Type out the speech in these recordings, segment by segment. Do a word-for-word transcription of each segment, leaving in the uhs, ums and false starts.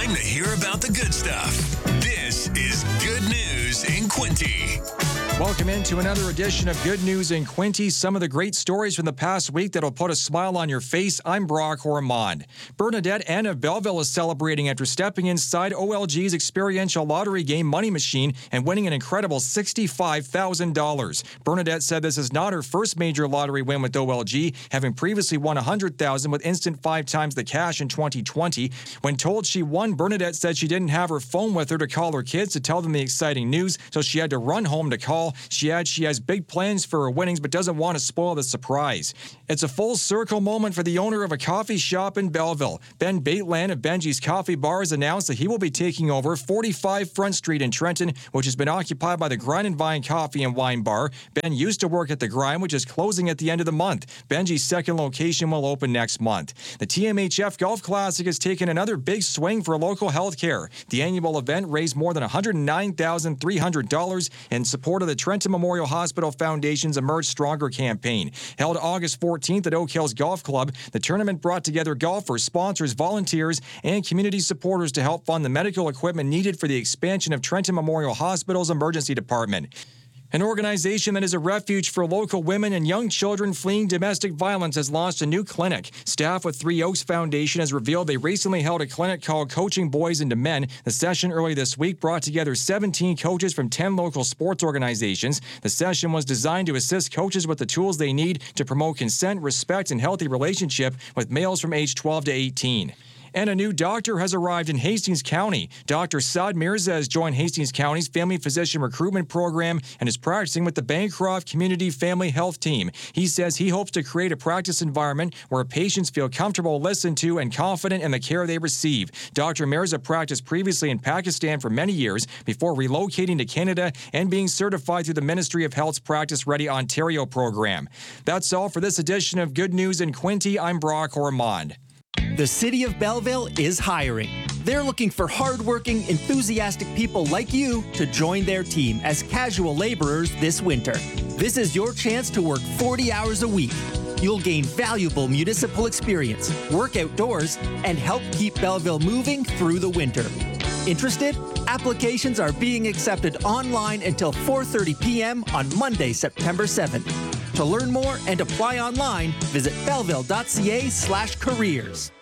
time to hear about the good stuff. This is Good News in Quinte. Welcome into another edition of Good News in Quinte. Some of the great stories from the past week that'll put a smile on your face. I'm Brock Ormond. Bernadette Ann of Belleville is celebrating after stepping inside O L G's experiential lottery game Money Machine and winning an incredible sixty-five thousand dollars. Bernadette said this is not her first major lottery win with O L G, having previously won one hundred thousand dollars with instant five times the cash in twenty twenty. When told she won, Bernadette said she didn't have her phone with her to call her kids to tell them the exciting news, so she had to run home to call. She adds she has big plans for her winnings but doesn't want to spoil the surprise. It's a full circle moment for the owner of a coffee shop in Belleville. Ben Baitland of Benji's Coffee Bar has announced that he will be taking over forty-five Front Street in Trenton, which has been occupied by the Grind and Vine Coffee and Wine Bar. Ben used to work at the Grind, which is closing at the end of the month. Benji's second location will open next month. The T M H F Golf Classic has taken another big swing for local health care. The annual event raised more than one hundred nine thousand three hundred dollars in support of the Trenton Memorial Hospital Foundation's Emerge Stronger campaign. Held August fourteenth at Oak Hills Golf Club, the tournament brought together golfers, sponsors, volunteers, and community supporters to help fund the medical equipment needed for the expansion of Trenton Memorial Hospital's emergency department. An organization that is a refuge for local women and young children fleeing domestic violence has launched a new clinic. Staff with Three Oaks Foundation has revealed they recently held a clinic called Coaching Boys into Men. The session early this week brought together seventeen coaches from ten local sports organizations. The session was designed to assist coaches with the tools they need to promote consent, respect, and healthy relationship with males from age twelve to eighteen. And a new doctor has arrived in Hastings County. Doctor Saad Mirza has joined Hastings County's Family Physician Recruitment Program and is practicing with the Bancroft Community Family Health Team. He says he hopes to create a practice environment where patients feel comfortable, listened to, and confident in the care they receive. Doctor Mirza practiced previously in Pakistan for many years before relocating to Canada and being certified through the Ministry of Health's Practice Ready Ontario program. That's all for this edition of Good News in Quinte. I'm Brock Ormond. The City of Belleville is hiring. They're looking for hardworking, enthusiastic people like you to join their team as casual laborers this winter. This is your chance to work forty hours a week. You'll gain valuable municipal experience, work outdoors, and help keep Belleville moving through the winter. Interested? Applications are being accepted online until four thirty p.m. on Monday, September seventh. To learn more and apply online, visit belleville.ca slash careers.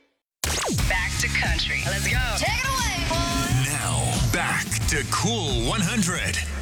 Back to country. Let's go. Take it away, boy. Now, back to Cool one hundred.